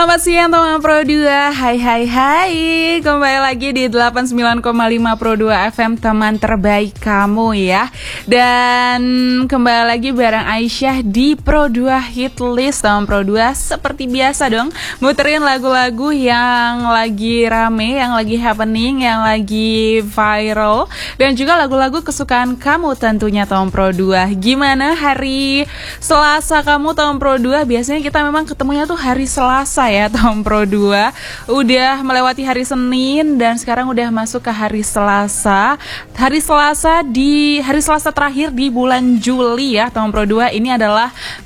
Selamat siang teman Pro 2. Hai. Kembali lagi di 89,5 Pro 2 FM, teman terbaik kamu ya. Dan kembali lagi bareng Aisyah di Pro 2 Hit List. Teman Pro 2 seperti biasa dong, muterin lagu-lagu yang lagi rame, yang lagi happening, yang lagi viral, dan juga lagu-lagu kesukaan kamu tentunya teman Pro 2. Gimana hari Selasa kamu teman Pro 2? Biasanya kita memang ketemunya tuh hari Selasa ya Tom Pro 2. Udah melewati hari Senin dan sekarang udah masuk ke hari Selasa. Hari Selasa terakhir di bulan Juli ya Tom Pro 2. Ini adalah